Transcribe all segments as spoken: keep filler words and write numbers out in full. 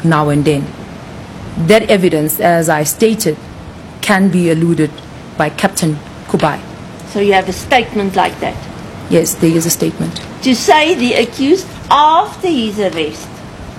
now and then. That evidence, as I stated, can be eluded by Captain Kubai. So you have a statement like that? Yes, there is a statement. To say the accused, after his arrest,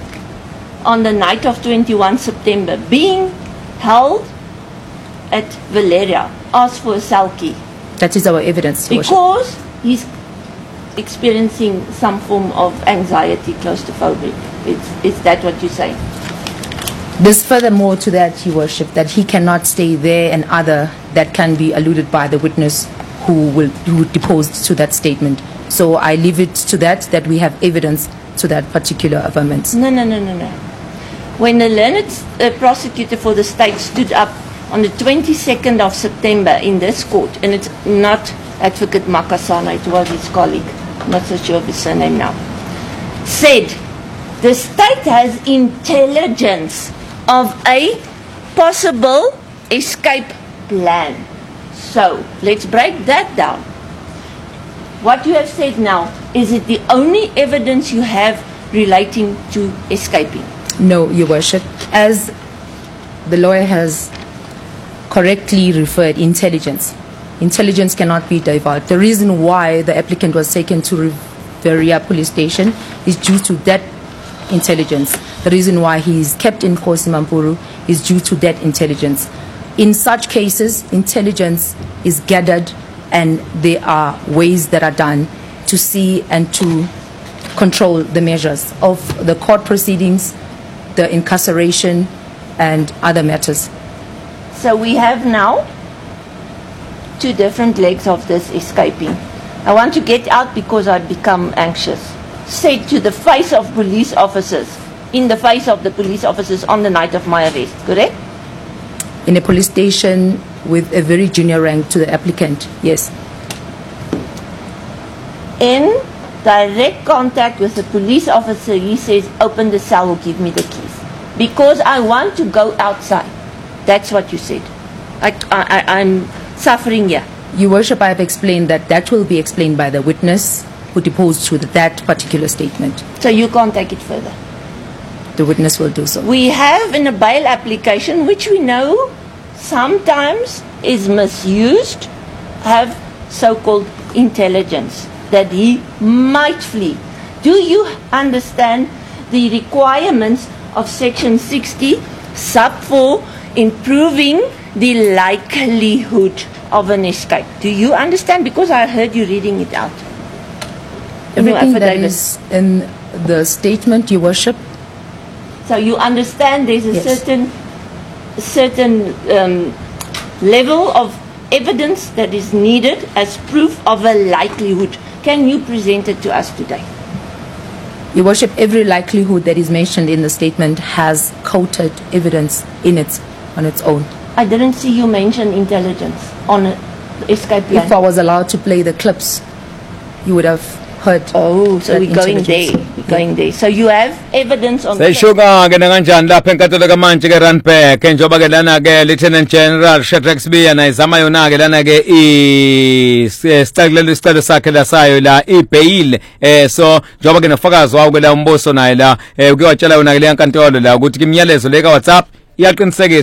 on the night of twenty-first September, being held at Valeria, asked for a cell key. That is our evidence, Your Worship. Because he's experiencing some form of anxiety, claustrophobic. Is, is that what you're saying? There's furthermore to that, Your Worship, that he cannot stay there, and other that can be alluded by the witness who will who deposed to that statement. So I leave it to that, that we have evidence to that particular affirmance. No, no, no, no, no. When the learned uh, prosecutor for the state stood up on the twenty-second of September in this court, and it's not Advocate Makasana, it was his colleague, I'm not so sure of his surname now, said the state has intelligence of a possible escape plan. So let's break that down. What you have said now, is it the only evidence you have relating to escaping? No, Your Worship. As the lawyer has correctly referred, intelligence. Intelligence cannot be divulged. The reason why the applicant was taken to Riveria police station is due to that intelligence. The reason why he is kept in Kgosi Mampuru is due to that intelligence. In such cases, intelligence is gathered, and there are ways that are done to see and to control the measures of the court proceedings, the incarceration, and other matters. So we have now two different legs of this escaping. I want to get out because I've become anxious. Said to the face of police officers, in the face of the police officers on the night of my arrest, correct? In a police station with a very junior rank to the applicant, yes. In direct contact with the police officer, he says, open the cell or give me the keys. Because I want to go outside. That's what you said. I, I, I'm suffering here. Your Worship, I have explained that that will be explained by the witness who deposed to that particular statement. So you can't take it further? The witness will do so. We have in a bail application, which we know sometimes is misused, have so-called intelligence that he might flee. Do you understand the requirements of section sixty sub four in proving the likelihood of an escape? Do you understand? Because I heard you reading it out. Everything that is in the statement, Your Worship. So you understand there's a Yes. certain certain um, level of evidence that is needed as proof of a likelihood. Can you present it to us today? Your Worship, every likelihood that is mentioned in the statement has quoted evidence in it on its own. I didn't see you mention intelligence on an escape plan. If I was allowed to play the clips, you would have heard. Oh, so that we're going there. intelligence. We're going there. So you have evidence on Seshuka ke nanganjani lapha enkantolo kaMantshi ke Randburg njengoba ke lana ke Lieutenant General Shadrack Sibiya na izama yona ke lana ke i staglelo isicelo sakhe lasayo la I bail eh so njengoba ke nofakazi wawo ke la umbuso naye la eh ukuyotshela yona ke le nkantolo la ukuthi kimyalezo le ka WhatsApp iyaqinisekisa